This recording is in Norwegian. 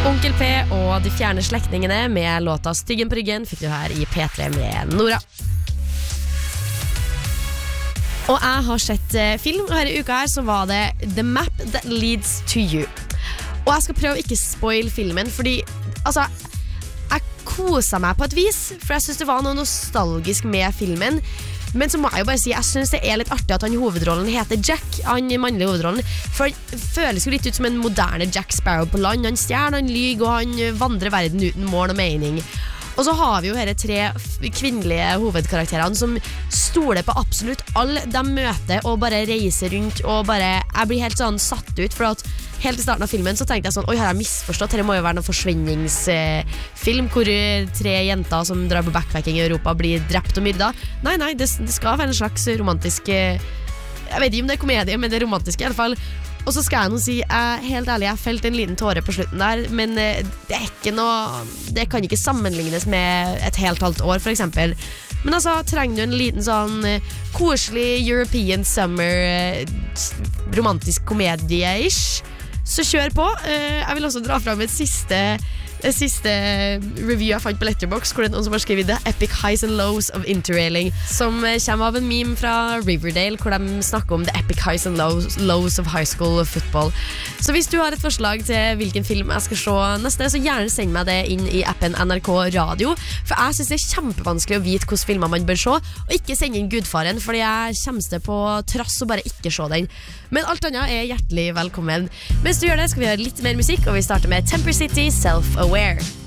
Onkel P og De fjerne slektningene med låta Styggen på ryggen fikk du her i P3 med Nora. Og jeg har sett film, og her i uka her så var det The Map That Leads to You. Og jeg skal prøve å ikke spoil filmen, fordi altså, jeg koset meg på et vis, for jeg synes det var noe nostalgisk med filmen. Men så må jeg jo bare si, jeg synes det litt artig at han hovedrollen heter Jack, han mannlige hovedrollen, for han føles jo litt ut som en moderne Jack Sparrow på land. Han stjerner, han lyger, og han vandrer verden uten mål og mening. Og så har vi jo her 3 kvinnelige hovedkarakterene som stoler på absolutt alle de møter og bare reiser rundt og bare, jeg blir helt sånn satt ut, for at helt i starten av filmen så tenkte jeg sånn, oi, her har jeg misforstått, dette må jo være noen forsvinningsfilm hvor 3 jenter som drar på backpacking i Europa blir drept og myrda. Nei, det skal være en slags romantisk, jeg vet ikke om det komedie, men det romantiske i alle fall. Og så skal jeg nå si, helt ærlig, jeg felt en liten tåre på slutten der, men det ikke noe, det kan ikke sammenlignes med et helt halvt år, for eksempel. Men altså, trenger du en liten sånn koselig European summer romantisk komedie-ish, så kjør på. Jeg vil også dra frem et siste review jeg fant på Letterboxd, hvor det noen som har skrevet The Epic Highs and Lows of Interrailing, som kommer av en meme fra Riverdale, hvor de snakker om The Epic Highs and Lows of High School Football. Så hvis du har et forslag til hvilken film jeg skal se neste, så gjerne send meg det inn i appen NRK Radio, for jeg synes det kjempevanskelig å vite hvilke filmer man bør se, og ikke sende inn Gudfaren, fordi jeg kommer til på trass og bare ikke se den. Men alt annet hjertelig velkommen. Mens du gjør det, skal vi høre litt mer musikk, og vi starter med Temper City, Self-Aware.